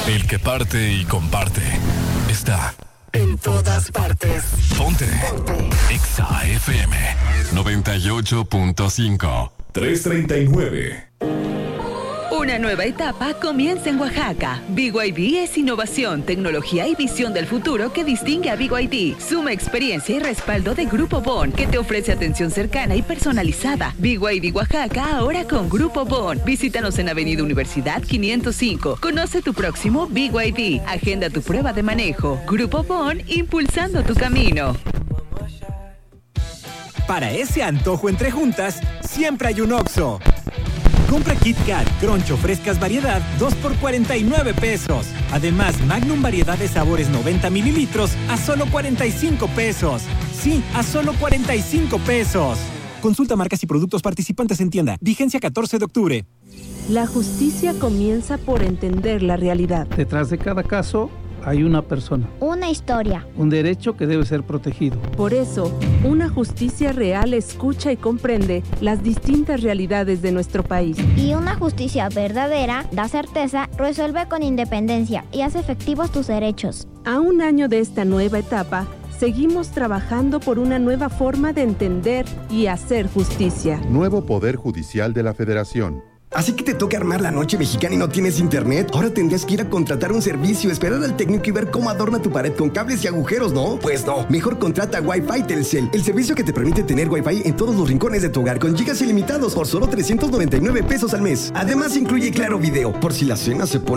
El que parte y comparte está en todas partes. Ponte. Exa FM 98.5 339. Una nueva etapa comienza en Oaxaca. BYD es innovación, tecnología y visión del futuro que distingue a BYD. Suma experiencia y respaldo de Grupo Bon, que te ofrece atención cercana y personalizada. BYD Oaxaca ahora con Grupo Bon. Visítanos en Avenida Universidad 505. Conoce tu próximo BYD. Agenda tu prueba de manejo. Grupo Bon, impulsando tu camino. Para ese antojo entre juntas, siempre hay un Oxxo. Compra Kit Kat, Croncho, frescas variedad, 2 por 49 pesos. Además, Magnum variedad de sabores 90 mililitros a solo 45 pesos. Sí, a solo 45 pesos. Consulta marcas y productos participantes en tienda. Vigencia 14 de octubre. La justicia comienza por entender la realidad. Detrás de cada caso hay una persona. Una historia. Un derecho que debe ser protegido. Por eso, una justicia real escucha y comprende las distintas realidades de nuestro país. Y una justicia verdadera da certeza, resuelve con independencia y hace efectivos tus derechos. A un año de esta nueva etapa, seguimos trabajando por una nueva forma de entender y hacer justicia. Nuevo Poder Judicial de la Federación. ¿Así que te toca armar la noche mexicana y no tienes internet? Ahora tendrías que ir a contratar un servicio, esperar al técnico y ver cómo adorna tu pared con cables y agujeros, ¿no? Pues no, mejor contrata Wi-Fi Telcel, el servicio que te permite tener Wi-Fi en todos los rincones de tu hogar con gigas ilimitados por solo 399 pesos al mes. Además incluye Claro Video, por si la cena se pone